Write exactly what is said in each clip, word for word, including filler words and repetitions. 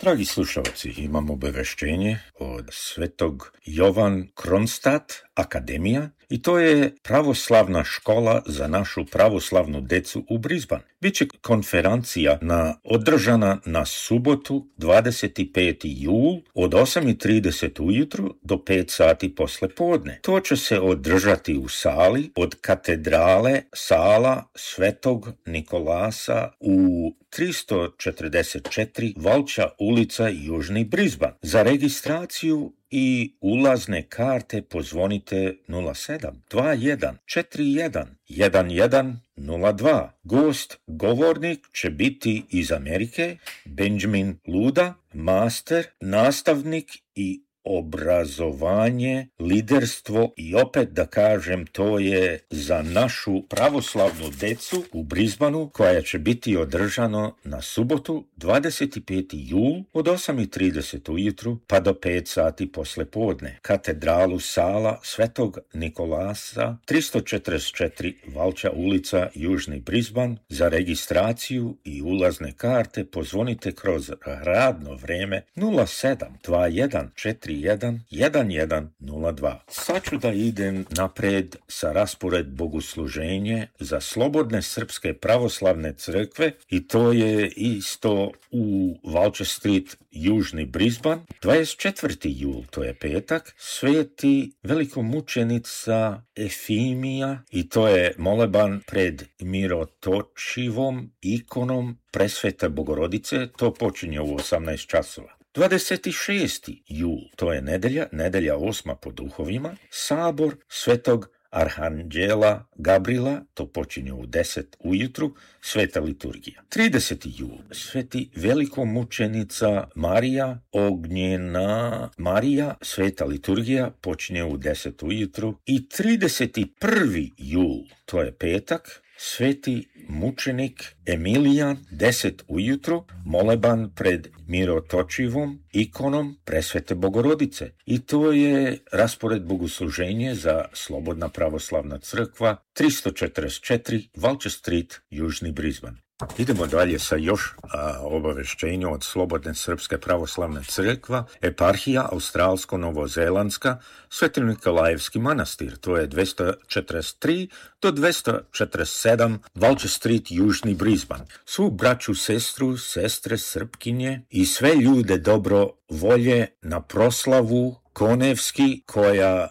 Dragi slušalci, imam obaveštenje od Svetog Jovan Kronstadt Akademija i to je pravoslavna škola za našu pravoslavnu decu u Brisbane. Biće konferencija na, održana na subotu dvadeset peti jul od osam i trideset ujutru do pet sati posle podne. To će se održati u sali od katedrale sala Svetog Nikolasa u tristo četrdeset četiri Valča ulica Južni Brisbane. Za registraciju i ulazne karte pozvonite nula sedam dva jedan četiri jedan jedan jedan nula dva. Gost govornik će biti iz Amerike, Benjamin Luda, master, nastavnik i obrazovanje, liderstvo i opet da kažem to je za našu pravoslavnu decu u Brisbaneu koja će biti održano na subotu dvadeset peti jul od osam i trideset ujutru pa do pet sati posle podne. Katedralu sala Svetog Nikolasa tristo četrdeset četiri Valča ulica Južni Brisbane. Za registraciju i ulazne karte pozvonite kroz radno vreme nula sedam dva jedan četiri jedan jedan jedan nula dva. Sad ću da idem napred sa raspored bogosluženje za Slobodne srpske pravoslavne crkve i to je isto u Vulture Street, Južni Brisbane. dvadeset četvrti jul, to je petak, sveti velikomučenica Efimija i to je moleban pred mirotočivom ikonom Presvete Bogorodice. To počinje u osamnaest časova. dvadeset šesti jul, to je nedelja, nedelja osma po duhovima, sabor Svetog Arhanđela Gabriela, to počinje u deset ujutru, sveta liturgija. trideseti jul, sveti velikomučenica Marija, ognjena Marija, sveta liturgija, počinje u deset ujutru. I trideset prvi jul, to je petak, sveti mučenik Emilijan, deset ujutru, moleban pred mirotočivom ikonom Presvete Bogorodice. I to je raspored bogosluženje za Slobodna pravoslavna crkva tristo četrdeset četiri Vulture Street, Južni Brisbane. Idemo dalje sa još a, obaveštenju od Slobodne srpske pravoslavne crkva, eparhija Australsko-Novozelandska, Sveti Nikolajevski manastir, to je dvesta četrdeset tri do dvesta četrdeset sedam Vulture Street, Južni Brisbane. Svu braću, sestru, sestre, srpkinje i sve ljude dobro volje na proslavu Konevski koja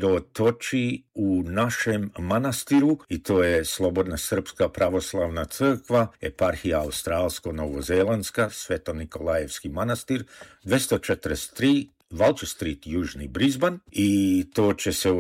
mirotoči u našem manastiru i to je Slobodna srpska pravoslavna crkva, eparhija Australsko-Novozelandska, Sveto Nikolajevski manastir, dvesta četrdeset tri Vulture Street, Južni Brisbane i to će se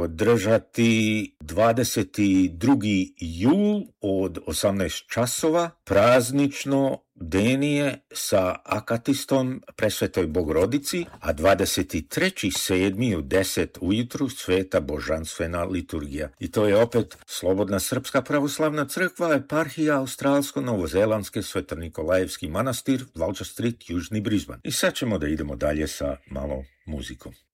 održati dvadeset drugi jul od osamnaest časova, praznično denije sa akatistom Presvetoj Bogorodici, a dvadeset treći sedmi u deset ujutru sveta božanstvena liturgija. I to je opet Slobodna srpska pravoslavna crkva, eparhija Australsko-Novozelandske, Sveto Nikolajevski manastir, Vulture Street, Južni Brisbane. I sad ćemo da idemo dalje sa malo muzikom.